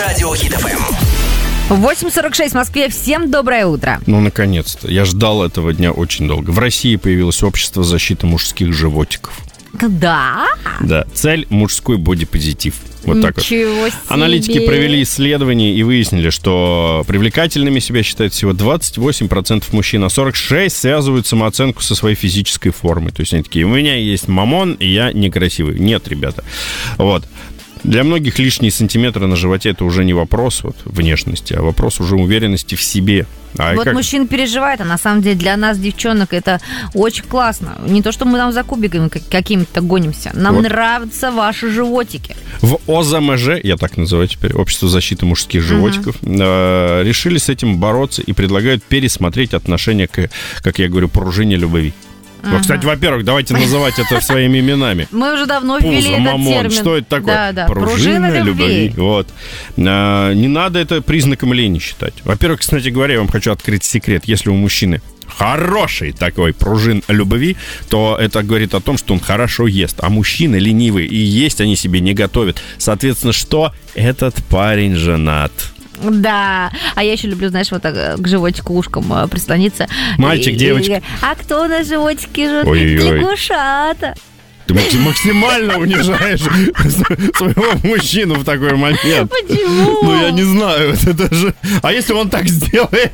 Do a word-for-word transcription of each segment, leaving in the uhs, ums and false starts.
Радио Хит эф эм. восемь сорок шесть в Москве. Всем доброе утро. Ну, наконец-то. Я ждал этого дня очень долго. В России появилось общество защиты мужских животиков. Да? Да. Цель – мужской бодипозитив. Вот так вот. Ничего себе. Аналитики провели исследование и выяснили, что привлекательными себя считают всего двадцать восемь процентов мужчин, а сорок шесть процентов связывают самооценку со своей физической формой. То есть они такие: у меня есть мамон, и я некрасивый. Нет, ребята. Вот. Для многих лишние сантиметры на животе – это уже не вопрос вот, внешности, а вопрос уже уверенности в себе. А вот как... мужчина переживает, а на самом деле для нас, девчонок, это очень классно. Не то, что мы там за кубиками какими-то гонимся. Нам вот. Нравятся ваши животики. В о зэ эм жэ, я так называю теперь, Общество защиты мужских животиков, uh-huh. э, решили с этим бороться и предлагают пересмотреть отношение к, как я говорю, пружине любви. Uh-huh. Вот, кстати, во-первых, давайте называть это своими именами. Мы уже давно ввели Пузо, этот мамон. термин. Что это такое? Да, да. Пружина, Пружина любви. любви. Вот. А, не надо это признаком лени считать. Во-первых, кстати говоря, я вам хочу открыть секрет. Если у мужчины хороший такой пружин любви, то это говорит о том, что он хорошо ест. А мужчины ленивые, и есть они себе не готовят. Соответственно, что? Этот парень женат. Да, а я еще люблю, знаешь, вот так к животику ушком прислониться. Мальчик, и, девочка. И, а кто на животике живет? Ой-ой-ой. Лягушата. Ты максимально унижаешь своего мужчину в такой момент. Почему? Ну, я не знаю, это же... А если он так сделает?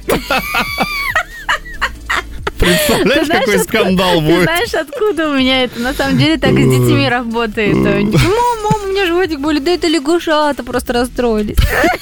Представляешь, знаешь, какой откуда, скандал будет? Ты знаешь, откуда у меня это? На самом деле так и с детьми работает. Мам, мам, у меня животик болит. Да это лягушата, просто расстроились.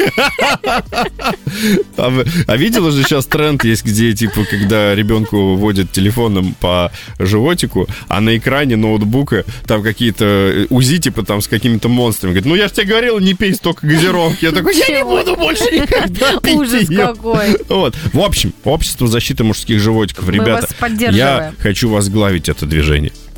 А, а видела же сейчас тренд есть, где, типа, когда ребенку водят телефоном по животику, а на экране ноутбука там какие-то УЗИ, типа, там с какими-то монстрами. Говорит, ну я же тебе говорил, не пей столько газировки. Я такой, я не буду больше никогда пить. Ужас какой. Вот. В общем, Общество защиты мужских животиков, ребята, вас поддерживаем. Я хочу возглавить это движение.